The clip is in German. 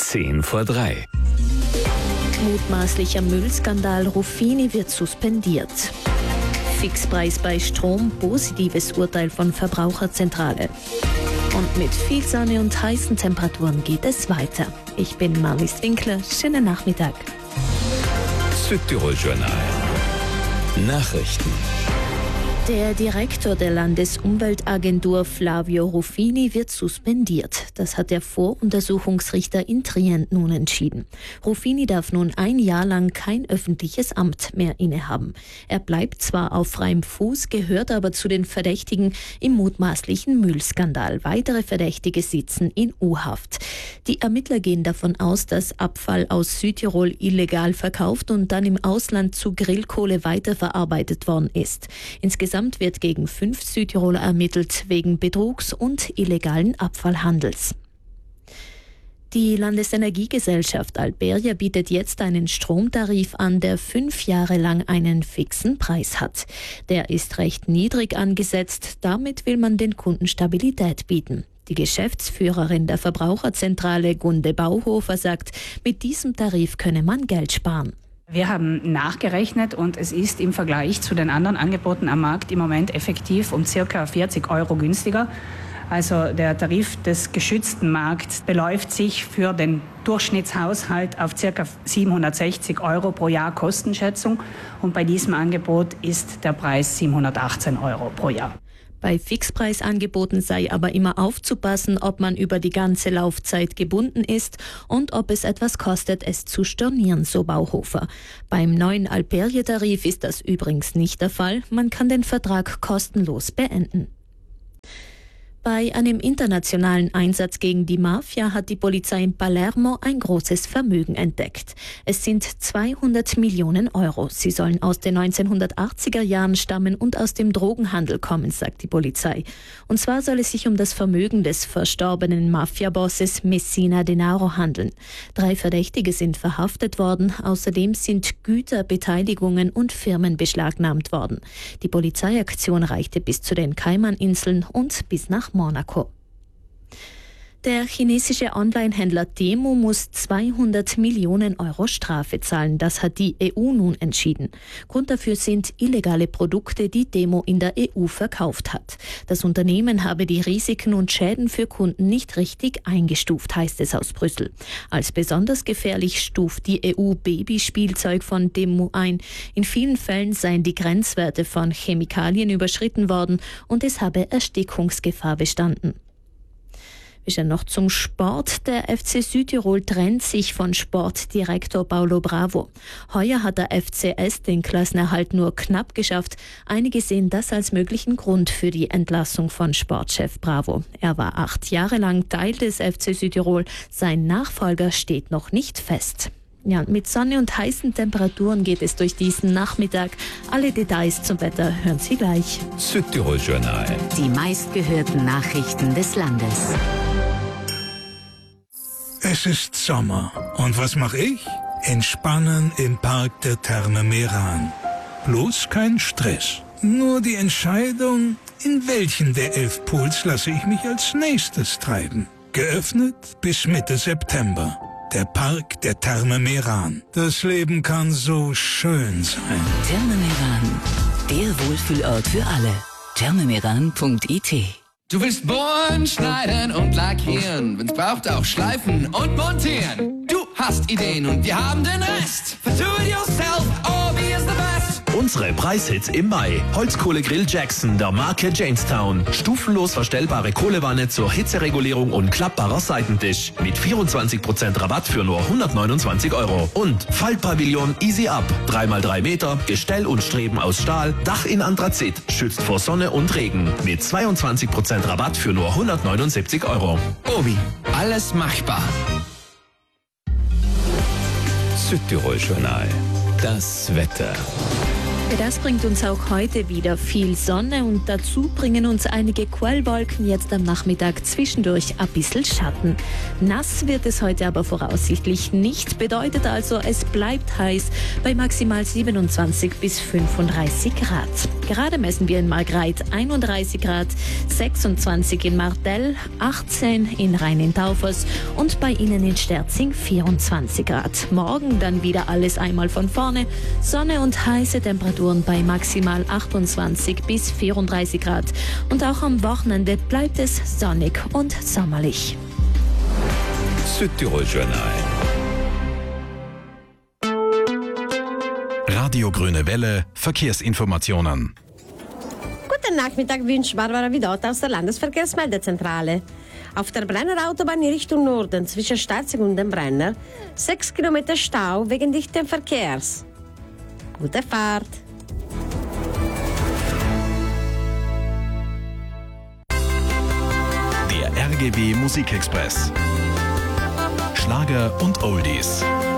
3:10. Mutmaßlicher Müllskandal, Ruffini wird suspendiert. Fixpreis bei Strom, positives Urteil von Verbraucherzentrale. Und mit viel Sonne und heißen Temperaturen geht es weiter. Ich bin Marlies Winkler, schönen Nachmittag. Südtirol Journal. Nachrichten. Der Direktor der Landesumweltagentur Flavio Ruffini wird suspendiert. Das hat der Voruntersuchungsrichter in Trient nun entschieden. Ruffini darf nun ein Jahr lang kein öffentliches Amt mehr innehaben. Er bleibt zwar auf freiem Fuß, gehört aber zu den Verdächtigen im mutmaßlichen Müllskandal. Weitere Verdächtige sitzen in U-Haft. Die Ermittler gehen davon aus, dass Abfall aus Südtirol illegal verkauft und dann im Ausland zu Grillkohle weiterverarbeitet worden ist. Insgesamt wird gegen 5 Südtiroler ermittelt wegen Betrugs und illegalen Abfallhandels. Die Landesenergiegesellschaft Alberia bietet jetzt einen Stromtarif an, der 5 Jahre lang einen fixen Preis hat. Der ist recht niedrig angesetzt, damit will man den Kunden Stabilität bieten. Die Geschäftsführerin der Verbraucherzentrale Gunde Bauhofer sagt, mit diesem Tarif könne man Geld sparen. Wir haben nachgerechnet und es ist im Vergleich zu den anderen Angeboten am Markt im Moment effektiv um ca. 40 € günstiger. Also der Tarif des geschützten Markts beläuft sich für den Durchschnittshaushalt auf ca. 760 € pro Jahr Kostenschätzung und bei diesem Angebot ist der Preis 718 € pro Jahr. Bei Fixpreisangeboten sei aber immer aufzupassen, ob man über die ganze Laufzeit gebunden ist und ob es etwas kostet, es zu stornieren, so Bauhofer. Beim neuen Alberia-Tarif ist das übrigens nicht der Fall. Man kann den Vertrag kostenlos beenden. Bei einem internationalen Einsatz gegen die Mafia hat die Polizei in Palermo ein großes Vermögen entdeckt. Es sind 200 Millionen €. Sie sollen aus den 1980er Jahren stammen und aus dem Drogenhandel kommen, sagt die Polizei. Und zwar soll es sich um das Vermögen des verstorbenen Mafia-Bosses Messina Denaro handeln. 3 Verdächtige sind verhaftet worden. Außerdem sind Güter, Beteiligungen und Firmen beschlagnahmt worden. Die Polizeiaktion reichte bis zu den Kaimaninseln und bis nach Monaco. Der chinesische Onlinehändler Temu muss 200 Millionen € Strafe zahlen. Das hat die EU nun entschieden. Grund dafür sind illegale Produkte, die Temu in der EU verkauft hat. Das Unternehmen habe die Risiken und Schäden für Kunden nicht richtig eingestuft, heißt es aus Brüssel. Als besonders gefährlich stuft die EU Babyspielzeug von Temu ein. In vielen Fällen seien die Grenzwerte von Chemikalien überschritten worden und es habe Erstickungsgefahr bestanden. Wir schauen noch zum Sport. Der FC Südtirol trennt sich von Sportdirektor Paulo Bravo. Heuer hat der FCS den Klassenerhalt nur knapp geschafft. Einige sehen das als möglichen Grund für die Entlassung von Sportchef Bravo. Er war 8 Jahre lang Teil des FC Südtirol. Sein Nachfolger steht noch nicht fest. Ja, mit Sonne und heißen Temperaturen geht es durch diesen Nachmittag. Alle Details zum Wetter hören Sie gleich. Südtirol Journal. Die meistgehörten Nachrichten des Landes. Es ist Sommer. Und was mache ich? Entspannen im Park der Therme Meran. Bloß kein Stress. Nur die Entscheidung, in welchen der 11 Pools lasse ich mich als nächstes treiben. Geöffnet bis Mitte September. Der Park der Therme Meran. Das Leben kann so schön sein. Therme Meran, der Wohlfühlort für alle. thermemeran.it. Du willst bohren, schneiden und lackieren. Wenn's braucht, auch schleifen und montieren. Du hast Ideen und wir haben den Rest. For do it yourself, Orbi is the best. Unsere Preishits im Mai. Holzkohlegrill Jackson der Marke Jamestown. Stufenlos verstellbare Kohlewanne zur Hitzeregulierung und klappbarer Seitentisch. Mit 24% Rabatt für nur 129 €. Und Faltpavillon Easy Up. 3x3 Meter, Gestell und Streben aus Stahl, Dach in Anthrazit. Schützt vor Sonne und Regen. Mit 22% Rabatt für nur 179 €. Obi, alles machbar. Südtirol Journal. Das Wetter. Das bringt uns auch heute wieder viel Sonne und dazu bringen uns einige Quellwolken jetzt am Nachmittag zwischendurch ein bisschen Schatten. Nass wird es heute aber voraussichtlich nicht, bedeutet also, es bleibt heiß bei maximal 27 bis 35 Grad. Gerade messen wir in Margreith 31 Grad, 26 in Martell, 18 in Rhein-in-Taufers und bei Ihnen in Sterzing 24 Grad. Morgen dann wieder alles einmal von vorne, Sonne und heiße Temperaturen bei maximal 28 bis 34 Grad. Und auch am Wochenende bleibt es sonnig und sommerlich. Südtirol Journal. Radio Grüne Welle, Verkehrsinformationen. Guten Nachmittag wünscht Barbara Vidot aus der Landesverkehrsmeldezentrale. Auf der Brenner Autobahn in Richtung Norden zwischen Sterzing und dem Brenner 6 Kilometer Stau wegen dichten Verkehrs. Gute Fahrt! Der RGW Musikexpress. Schlager und Oldies.